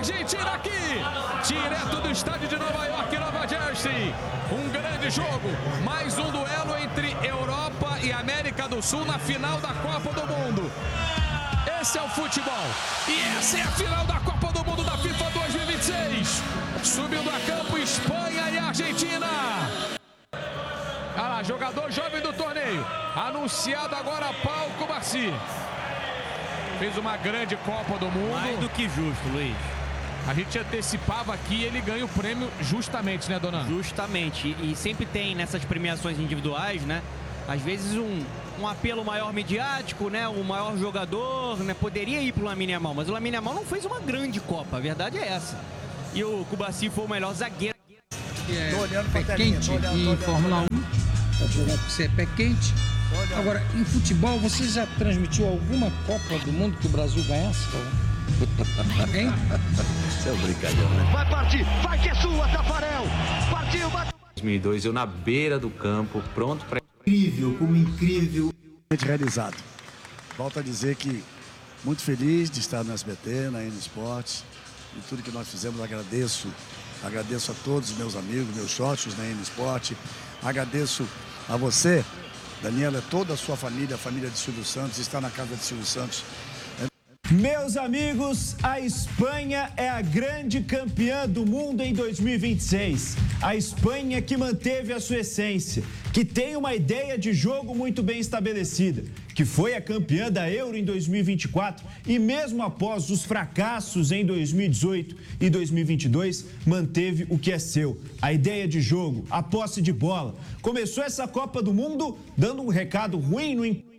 Argentina aqui, direto do estádio de Nova York, Nova Jersey. Um grande jogo, mais um duelo entre Europa e América do Sul na final da Copa do Mundo. Esse é o futebol e essa é a final da Copa do Mundo da FIFA 2026. Subindo a campo, Espanha e Argentina. Olha lá, jogador jovem do torneio, anunciado agora, Pau Cubarsí. Fez uma grande Copa do Mundo. Mais do que justo, Luiz. A gente antecipava aqui e ele ganha o prêmio justamente, né, dona? Justamente. E sempre tem nessas premiações individuais, né? Às vezes um apelo maior midiático, né? Um maior jogador, né? Poderia ir pro Lamine Yamal, mas o Lamine Yamal não fez uma grande Copa. A verdade é essa. E o Cubarsí foi o melhor zagueiro. Pé quente em Fórmula 1, você é pé quente. Agora, em futebol, você já transmitiu alguma Copa do Mundo que o Brasil ganhasse? Hein? Isso é brincadeira, né? Vai partir, vai que é sua, Tafarel! Partiu, vai! 2002, eu na beira do campo, pronto para... Incrível, como incrível. Realizado. Volto a dizer que muito feliz de estar no SBT, na N Esportes, e tudo que nós fizemos, agradeço a todos os meus amigos, meus sócios na N Esporte, agradeço a você, Daniela, toda a sua família, a família de Silvio Santos, está na casa de Silvio Santos. Meus amigos, a Espanha é a grande campeã do mundo em 2026. A Espanha que manteve a sua essência, que tem uma ideia de jogo muito bem estabelecida, que foi a campeã da Euro em 2024 e mesmo após os fracassos em 2018 e 2022, manteve o que é seu, a ideia de jogo, a posse de bola. Começou essa Copa do Mundo dando um recado ruim no